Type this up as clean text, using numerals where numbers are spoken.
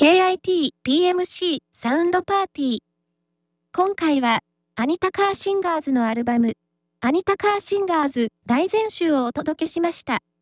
KIT PMC サウンドパーティー。今回は、アニタカーシンガーズのアルバム、アニタカーシンガーズ大全集をお届けしました。